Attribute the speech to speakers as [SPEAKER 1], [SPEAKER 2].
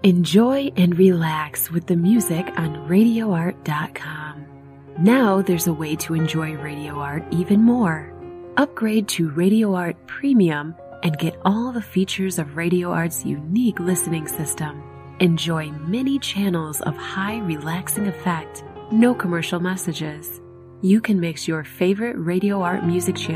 [SPEAKER 1] Enjoy and relax with the music on RadioArt.com. Now there's a way to enjoy Radio Art even more. Upgrade to Radio Art Premium and get all the features of Radio Art's unique listening system. Enjoy many channels of high relaxing effect, no commercial messages. You can mix your favorite Radio Art music channel